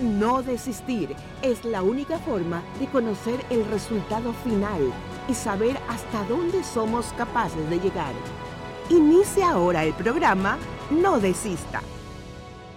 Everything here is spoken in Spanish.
No desistir es la única forma de conocer el resultado final y saber hasta dónde somos capaces de llegar. Inicia ahora el programa No Desista.